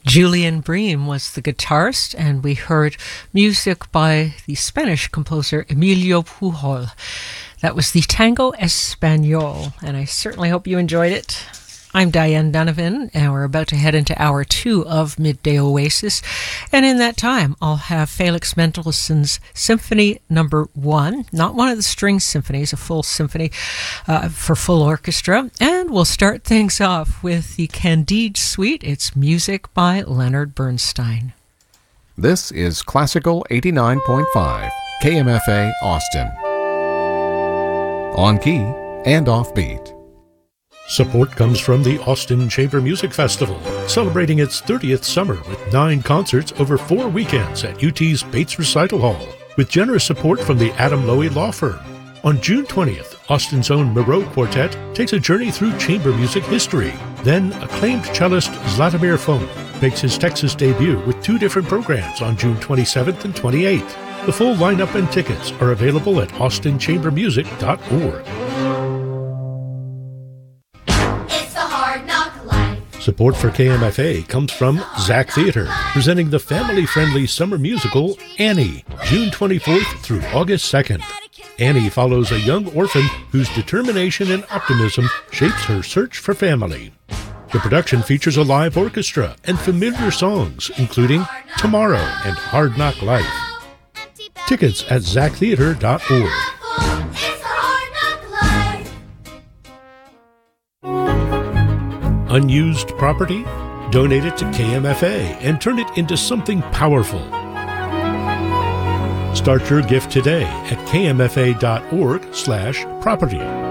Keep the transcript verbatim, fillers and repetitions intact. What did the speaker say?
Julian Bream was the guitarist, and we heard music by the Spanish composer Emilio Pujol. That was the Tango Español, and I certainly hope you enjoyed it. I'm Diane Donovan, and we're about to head into hour two of Midday Oasis. And in that time, I'll have Felix Mendelssohn's Symphony Number One, not one of the string symphonies, a full symphony uh, for full orchestra. And we'll start things off with the Candide Suite. It's music by Leonard Bernstein. This is Classical eighty-nine point five, K M F A Austin. On key and offbeat. Support comes from the Austin Chamber Music Festival, celebrating its thirtieth summer with nine concerts over four weekends at U T's Bates Recital Hall, with generous support from the Adam Lowy Law Firm. On June twentieth, Austin's own Moreau Quartet takes a journey through chamber music history. Then, acclaimed cellist Zlatomir Fon makes his Texas debut with two different programs on June twenty-seventh and twenty-eighth. The full lineup and tickets are available at austin chamber music dot org. Support for K M F A comes from Zach Theater, presenting the family-friendly summer musical Annie, June twenty-fourth through August second. Annie follows a young orphan whose determination and optimism shapes her search for family. The production features a live orchestra and familiar songs, including Tomorrow and Hard Knock Life. Tickets at zach theater dot org. Unused property? Donate it to K M F A and turn it into something powerful. Start your gift today at k m f a dot org slash property.